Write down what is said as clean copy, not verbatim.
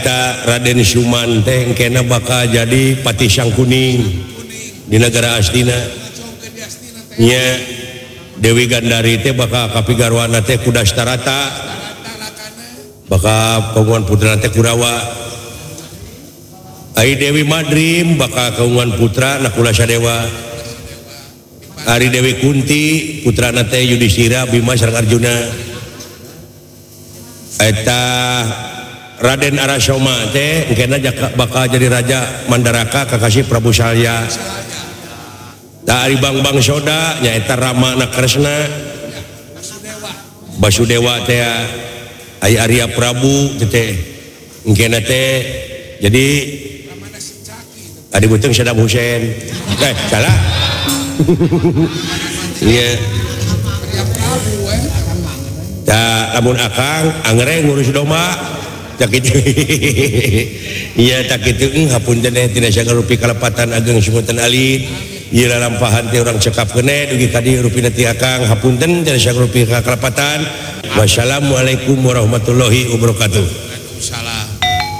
Raden Syuman teh kena bakal jadi Pati Sang Kuning di negara Astina nya Dewi Gandari teh bakal kapigarwana teh ku Dastarata bakal kaungan putra teh Kurawa ai Dewi Madrim bakal kaungan putra na Kula Sadewa ari Dewi Kunti putrana teh Yudhistira Bima sareng Arjuna eta Raden Arasoma teh engkena bakal jadi raja Mandaraka kakasih Prabu Salya. Da ari Bang Soda nyaeta Rama na Kresna. Basudewa teh ai Arya Prabu teh engkena teh jadi adi beuteung Saddam Hussein. Salah. Iya. Da lamun akang angreng ngurus domba iya tak itu hapunten tina sagarupi kalepatan ageng Sumunten Alit ieu lalampahan teh urang cekap kene dugi ka dieu rupina ti akang hapunten tina sagarupi kalepatan. Wassalamualaikum warahmatullahi wabarakatuh.